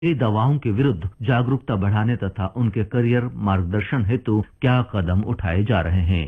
ये दवाओं के विरुद्ध जागरूकता बढ़ाने तथा उनके करियर मार्गदर्शन हेतु क्या कदम उठाए जा रहे हैं।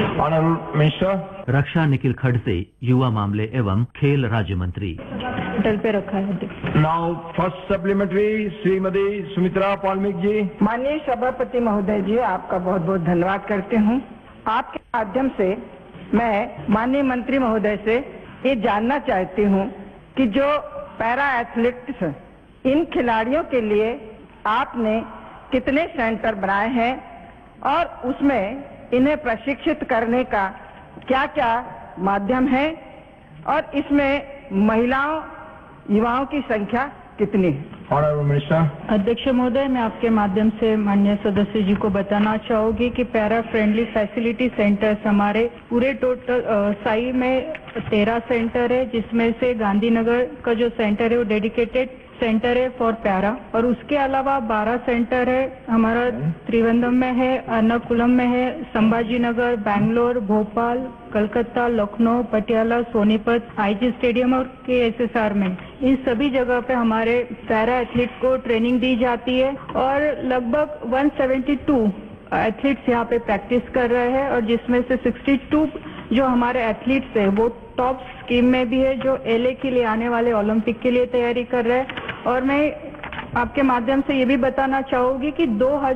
रक्षा निखिल खड़से, युवा मामले एवं खेल राज्य मंत्री। होटल पे रखा है। Now first supplementary Shrimati Sumitra पालमिक जी। माननीय सभापति महोदय जी, आपका बहुत बहुत धन्यवाद करती हूँ। आपके माध्यम से मैं माननीय मंत्री महोदय से ये जानना चाहती हूँ कि जो पैरा एथलेटिक्स इन खिलाड़ियों के लिए आपने कितने सेंटर बनाए हैं और उसमें इन्हें प्रशिक्षित करने का क्या क्या माध्यम है और इसमें महिलाओं युवाओं की संख्या कितनी है। Honourable minister. अध्यक्ष महोदय, मैं आपके माध्यम से माननीय सदस्य जी को बताना चाहूंगी कि पैरा फ्रेंडली फैसिलिटी सेंटर्स हमारे पूरे टोटल साई में 13 सेंटर है, जिसमें से गांधीनगर का जो सेंटर है वो डेडिकेटेड सेंटर है फॉर पैरा और उसके अलावा 12 सेंटर है हमारा त्रिवेंद्रम में है, एर्नाकुलम में है, संभाजी नगर, बैंगलोर, भोपाल, कलकत्ता, लखनऊ, पटियाला, सोनीपत, आईजी स्टेडियम और KSSR में। इन सभी जगह पे हमारे पैरा एथलीट को ट्रेनिंग दी जाती है और लगभग 172 एथलीट्स यहाँ पे प्रैक्टिस कर रहे हैं और जिसमें से 62 जो हमारे एथलीट्स है वो टॉप स्कीम में भी है, जो LA के लिए आने वाले ओलंपिक के लिए तैयारी कर रहे हैं। और मैं आपके माध्यम से ये भी बताना चाहूंगी कि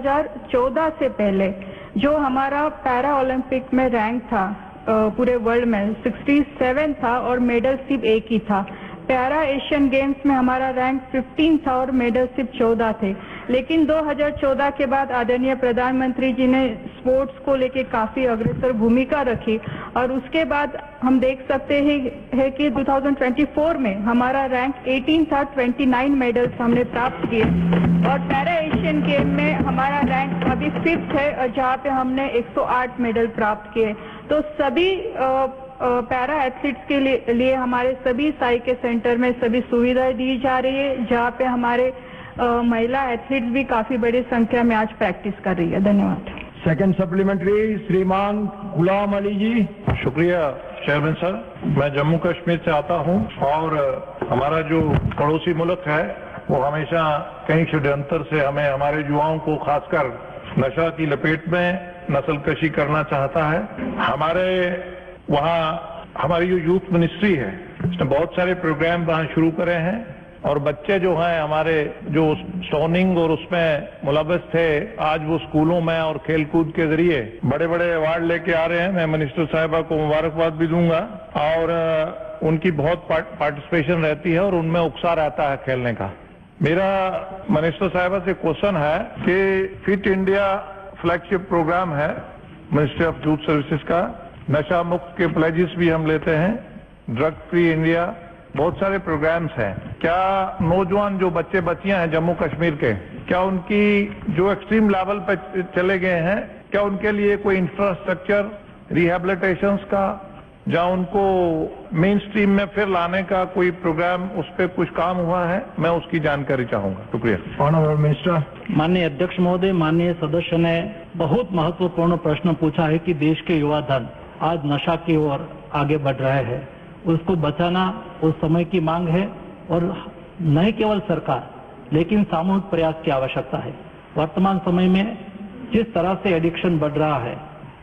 2014 से पहले जो हमारा पैरा ओलंपिक में रैंक था पूरे वर्ल्ड में 67 था और मेडल सिर्फ एक ही था। पैरा एशियन गेम्स में हमारा रैंक 15 था और मेडल सिर्फ 14 थे। लेकिन 2014 के बाद आदरणीय प्रधानमंत्री जी ने स्पोर्ट्स को लेके काफी अग्रसर भूमिका रखी और उसके बाद हम देख सकते हैं कि 2024 में हमारा रैंक 18 था, 29 मेडल्स हमने प्राप्त किए और पैरा एशियन गेम में हमारा रैंक अभी 5th है और जहाँ पे हमने 108 मेडल प्राप्त किए। तो सभी पैरा एथलीट्स के लिए हमारे सभी साई के सेंटर में सभी सुविधाएं दी जा रही है, जहाँ पे हमारे महिला एथलीट्स भी काफी बड़ी संख्या में आज प्रैक्टिस कर रही है। धन्यवाद। सेकंड सप्लीमेंट्री श्रीमान गुलाम अली जी। शुक्रिया चेयरमैन सर। मैं जम्मू कश्मीर से आता हूं और हमारा जो पड़ोसी मुल्क है वो हमेशा कई षड्यंत्र से हमें हमारे युवाओं को खासकर नशा की लपेट में नस्लकशी करना चाहता है। हमारे वहाँ हमारी जो यूथ मिनिस्ट्री है उसने बहुत सारे प्रोग्राम वहाँ शुरू करे हैं और बच्चे जो हैं हमारे जो स्टोनिंग और उसमें मुलव्वस थे आज वो स्कूलों में और खेलकूद के जरिए बड़े बड़े अवार्ड लेके आ रहे हैं। मैं मिनिस्टर साहिबा को मुबारकबाद भी दूंगा और उनकी बहुत पार्टिसिपेशन रहती है और उनमें उत्साह रहता है खेलने का। मेरा मिनिस्टर साहिबा से क्वेश्चन है कि फिट इंडिया फ्लैगशिप प्रोग्राम है मिनिस्ट्री ऑफ यूथ सर्विसेज का, नशा मुक्त के प्लेजेस भी हम लेते हैं, ड्रग फ्री इंडिया, बहुत सारे प्रोग्राम्स हैं। क्या नौजवान जो बच्चे बच्चियां हैं जम्मू कश्मीर के, क्या उनकी जो एक्सट्रीम लेवल पर चले गए हैं, क्या उनके लिए कोई इंफ्रास्ट्रक्चर रिहेबिलिटेशंस का या उनको मेन स्ट्रीम में फिर लाने का कोई प्रोग्राम उस पर कुछ काम हुआ है? मैं उसकी जानकारी चाहूंगा। शुक्रिया। Honourable minister. माननीय अध्यक्ष महोदय, माननीय सदस्य ने बहुत महत्वपूर्ण प्रश्न पूछा है कि देश के युवा धन आज नशा की ओर आगे बढ़ रहे हैं। उसको बचाना उस समय की मांग है और नहीं केवल सरकार लेकिन सामूहिक प्रयास की आवश्यकता है। वर्तमान समय में जिस तरह से एडिक्शन बढ़ रहा है,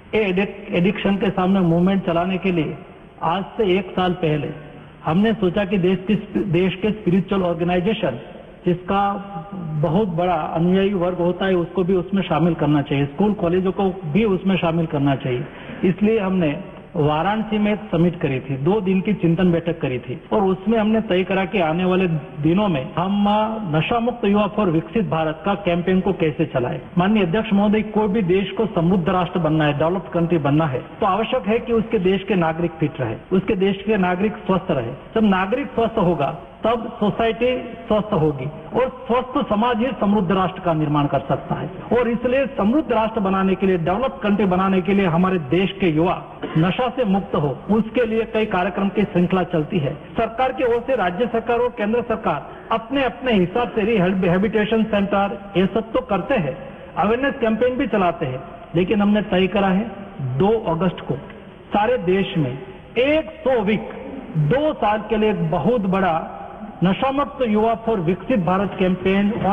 एडिक्शन के सामने मूवमेंट चलाने के लिए आज से 1 साल पहले हमने सोचा कि देश के स्पिरिचुअल ऑर्गेनाइजेशन जिसका बहुत बड़ा अनुयायी वर्ग होता है उसको भी उसमें शामिल करना चाहिए, स्कूल कॉलेजों को भी उसमें शामिल करना चाहिए। इसलिए हमने वाराणसी में एक समिट करी थी, 2 दिन की चिंतन बैठक करी थी और उसमें हमने तय करा कि आने वाले दिनों में हम नशा मुक्त युवा फॉर विकसित भारत का कैंपेन को कैसे चलाएं। माननीय अध्यक्ष महोदय, कोई भी देश को समृद्ध राष्ट्र बनना है, डेवलप्ड कंट्री बनना है तो आवश्यक है कि उसके देश के नागरिक फिट रहे, उसके देश के नागरिक स्वस्थ रहे। जब नागरिक स्वस्थ होगा तब सोसाइटी स्वस्थ होगी और स्वस्थ समाज ही समृद्ध राष्ट्र का निर्माण कर सकता है। और इसलिए समृद्ध राष्ट्र बनाने के लिए, डेवलप्ड कंट्री बनाने के लिए हमारे देश के युवा नशा से मुक्त हो, उसके लिए कई कार्यक्रम की श्रृंखला चलती है। सरकार की ओर से राज्य सरकार और केंद्र सरकार अपने अपने हिसाब से रिहेबिलिटेशन सेंटर ये सब तो करते हैं, अवेयरनेस कैंपेन भी चलाते हैं, लेकिन हमने तय करा है 2 अगस्त को सारे देश में 100 वीक 2 साल के लिए एक बहुत बड़ा नशा मुक्त युवा फॉर विकसित भारत कैंपेन